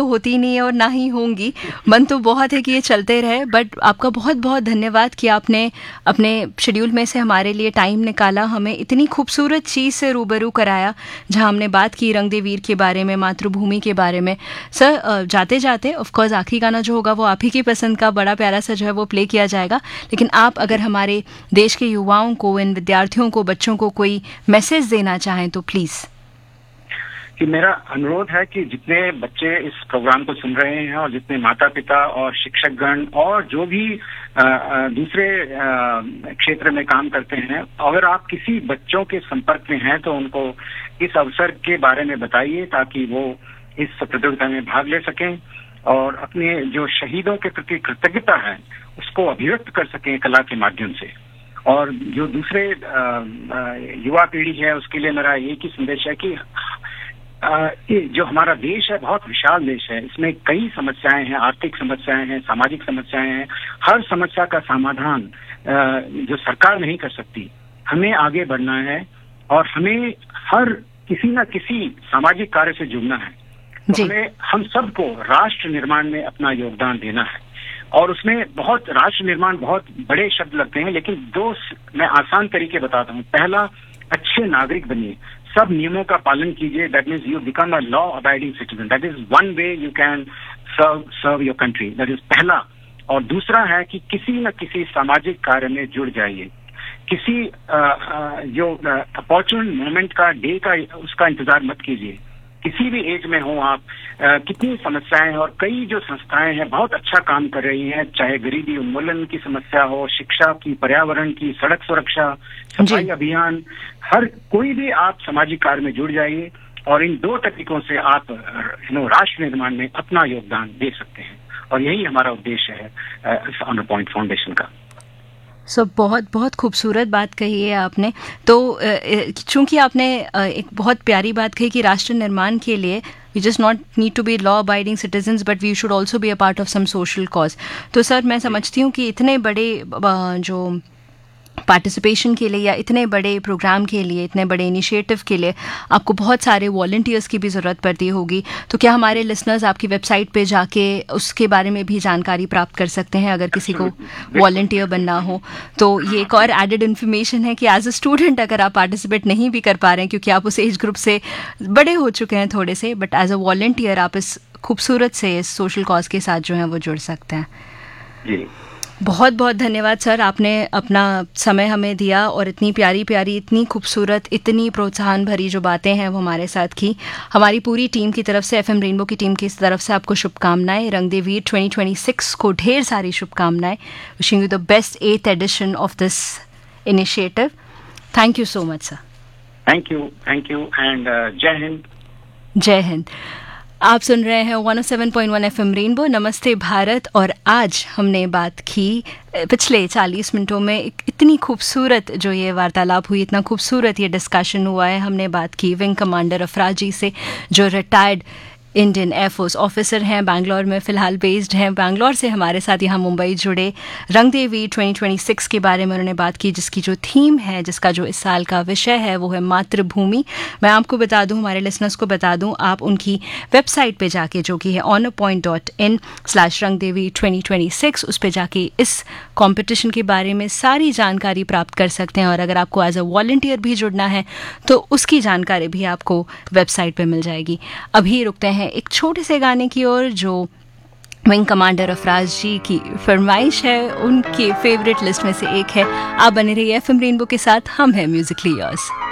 होती नहीं है और ना ही होंगी, मन तो बहुत है कि ये चलते रहे, बट आपका बहुत बहुत धन्यवाद कि आपने अपने शेड्यूल में से हमारे लिए टाइम निकाला, हमें इतनी खूबसूरत चीज़ से रूबरू कराया जहां हमने बात की रंग दे वीर के बारे में, मातृभूमि के बारे में। सर जाते जाते ऑफकोर्स आखिरी गाना जो होगा वो आप ही की पसंद का बड़ा प्यारा सा जो है वो प्ले किया जाएगा, लेकिन आप अगर हमारे देश के युवाओं को, इन विद्यार्थियों को, बच्चों को कोई मैसेज देना चाहें तो प्लीज़। कि मेरा अनुरोध है कि जितने बच्चे इस प्रोग्राम को सुन रहे हैं और जितने माता पिता और शिक्षकगण और जो भी दूसरे क्षेत्र में काम करते हैं, अगर आप किसी बच्चों के संपर्क में हैं तो उनको इस अवसर के बारे में बताइए ताकि वो इस प्रतियोगिता में भाग ले सकें और अपने जो शहीदों के प्रति कृतज्ञता है उसको अभिव्यक्त कर सकें कला के माध्यम से। और जो दूसरे युवा पीढ़ी है उसके लिए मेरा एक ही संदेश है कि जो हमारा देश है बहुत विशाल देश है, इसमें कई समस्याएं हैं, आर्थिक समस्याएं हैं, सामाजिक समस्याएं हैं। हर समस्या का समाधान जो सरकार नहीं कर सकती, हमें आगे बढ़ना है और हमें हर किसी न किसी सामाजिक कार्य से जुड़ना है। तो हमें हम सबको राष्ट्र निर्माण में अपना योगदान देना है और उसमें बहुत राष्ट्र निर्माण बहुत बड़े शब्द लगते हैं, लेकिन दो मैं आसान तरीके बताता हूँ। पहला, अच्छे नागरिक बनिए, सब नियमों का पालन कीजिए, that means you become a law abiding citizen, that is one way you can serve your country, that is पहला। और दूसरा है कि किसी न किसी सामाजिक कार्य में जुड़ जाइए, किसी जो अपॉर्चुन मोमेंट का, डे का, उसका इंतजार मत कीजिए। किसी भी एज में हो आप, कितनी समस्याएं हैं और कई जो संस्थाएं हैं बहुत अच्छा काम कर रही हैं, चाहे गरीबी उन्मूलन की समस्या हो, शिक्षा की, पर्यावरण की, सड़क सुरक्षा, सफाई अभियान, हर कोई भी आप सामाजिक कार्य में जुड़ जाइए और इन दो तरीकों से आप राष्ट्र निर्माण में अपना योगदान दे सकते हैं। और यही हमारा उद्देश्य है ऑनर पॉइंट फाउंडेशन का। बहुत बहुत खूबसूरत बात कही है आपने। तो चूंकि आपने एक बहुत प्यारी बात कही कि राष्ट्र निर्माण के लिए we just not need to be law abiding citizens but we should also be a part of some social cause। तो सर मैं समझती हूँ कि इतने बड़े जो पार्टिसिपेशन के लिए या इतने बड़े प्रोग्राम के लिए, इतने बड़े इनिशिएटिव के लिए आपको बहुत सारे वॉलंटियर्स की भी ज़रूरत पड़ती होगी। तो क्या हमारे लिसनर्स आपकी वेबसाइट पे जाके उसके बारे में भी जानकारी प्राप्त कर सकते हैं अगर किसी को वॉलंटियर बनना हो? तो ये एक और एडेड इन्फॉर्मेशन है कि एज अ स्टूडेंट अगर आप पार्टिसिपेट नहीं भी कर पा रहे हैं क्योंकि आप उस एज ग्रुप से बड़े हो चुके हैं थोड़े से, बट एज अ वॉलंटियर आप इस खूबसूरत से इस सोशल कॉज के साथ जो है वो जुड़ सकते हैं। जी बहुत बहुत धन्यवाद सर, आपने अपना समय हमें दिया और इतनी प्यारी प्यारी, इतनी खूबसूरत, इतनी प्रोत्साहन भरी जो बातें हैं वो हमारे साथ की। हमारी पूरी टीम की तरफ से, FM रेनबो की टीम की तरफ से आपको शुभकामनाएं। रंग दे वीर 2026 को ढेर सारी शुभकामनाएं। Wishing you the best 8th addition of this initiative. Thank you so much sir. Thank you and जय हिंद। जय हिंद। आप सुन रहे हैं 107.1 FM रेनबो, नमस्ते भारत। और आज हमने बात की पिछले 40 मिनटों में इतनी खूबसूरत जो ये वार्तालाप हुई, इतना खूबसूरत ये डिस्कशन हुआ है। हमने बात की विंग कमांडर अफराज जी से जो रिटायर्ड इंडियन एयरफोर्स ऑफिसर हैं, बैंगलोर में फ़िलहाल बेस्ड हैं। बैंगलोर से हमारे साथ यहाँ मुंबई जुड़े। रंग दे वीर 2026 के बारे में उन्होंने बात की, जिसकी जो थीम है, जिसका जो इस साल का विषय है वो है मातृभूमि। मैं आपको बता दूं, हमारे लिसनर्स को बता दूं, आप उनकी वेबसाइट पे जाके जो कि है honorpoint.in/rangdeveer 2026 उस पे जाके इस कॉम्पिटिशन के बारे में सारी जानकारी प्राप्त कर सकते हैं। और अगर आपको एज अ वॉलंटियर भी जुड़ना है तो उसकी जानकारी भी आपको वेबसाइट पे मिल जाएगी। अभी रुकते हैं एक छोटे से गाने की ओर जो विंग कमांडर अफराज जी की फरमाइश है, उनके फेवरेट लिस्ट में से एक है। आप बने रहिए FM रेनबो के साथ, हम हैं म्यूजिकली योर्स।